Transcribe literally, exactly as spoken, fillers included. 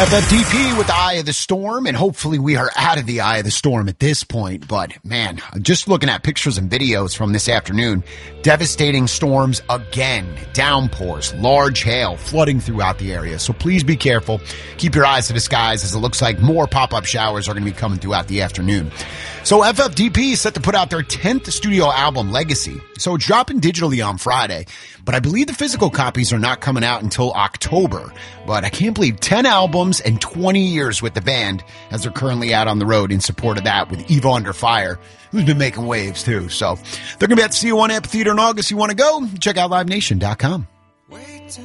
F F D P with the eye of the storm, and hopefully we are out of the eye of the storm at this point. But, man, just looking at pictures and videos from this afternoon, devastating storms again, downpours, large hail, flooding throughout the area. So please be careful. Keep your eyes to the skies as it looks like more pop-up showers are going to be coming throughout the afternoon. So F F D P is set to put out their tenth studio album, Legacy. So it's dropping digitally on Friday, but I believe the physical copies are not coming out until October. But I can't believe ten albums and twenty years with the band as they're currently out on the road in support of that with Evo Under Fire, who's been making waves too. So they're going to be at the C O one Amphitheater in August. You want to go? Check out live nation dot com.